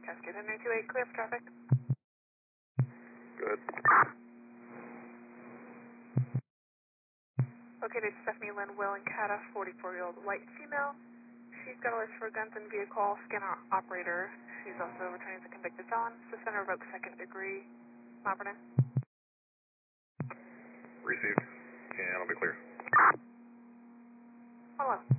Cascade 928, clear for traffic. Good. Located Stephanie Lynn Willincata, 44-year-old white female. She's got a list for guns and vehicle, scanner operator. She's also returning as a convicted felon. Suspended or revoked second degree. Operative. Received. And I'll be clear. Hold on.